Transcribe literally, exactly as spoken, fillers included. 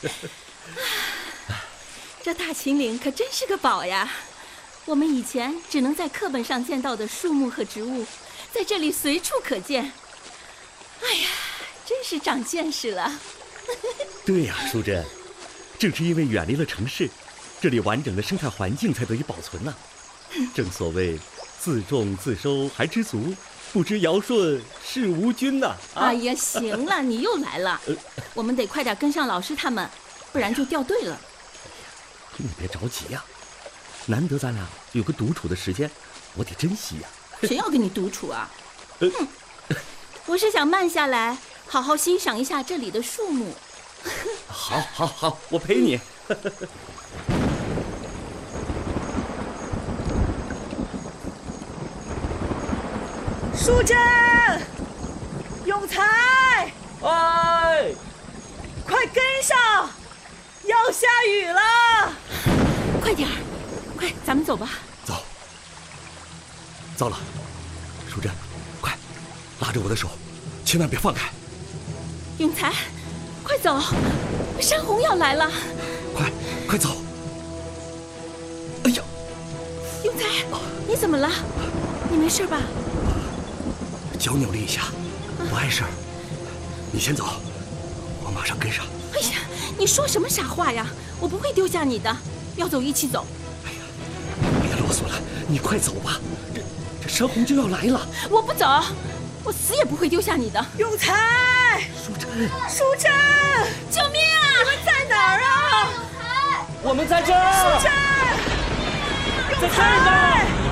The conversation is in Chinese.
这大秦岭可真是个宝呀！我们以前只能在课本上见到的树木和植物，在这里随处可见。哎呀，真是长见识了。 对呀，淑珍，正是因为远离了城市，这里完整的生态环境才得以保存呢、啊。正所谓自种自收还知足，不知尧舜是吾君呐、啊！ 哎呀，行了，你又来了，我们得快点跟上老师他们，不然就掉队了。 你别着急呀、啊，难得咱俩有个独处的时间，我得珍惜呀、 啊。谁要跟你独处啊？呃、哼，我是想慢下来，好好欣赏一下这里的树木。 好，好，好，我陪你。 淑珍，永才， 哎， 快跟上，要下雨了！ 快点儿，快，咱们走吧。 走。糟了，淑珍，快，拉着我的手，千万别放开。 永才，快走，山洪要来了！ 快，快走！哎呀， 永才，你怎么了？你没事吧？ 脚扭了一下，不碍事儿。你先走，我马上跟上。 哎呀，你说什么傻话呀！我不会丢下你的，要走一起走。 哎呀，别啰嗦了，你快走吧，这这山洪就要来了。 我不走，我死也不会丢下你的。 永才， 淑珍， 淑珍， 救命啊！ 你们在哪儿啊？ 我们在这儿。 淑珍， 在这儿呢。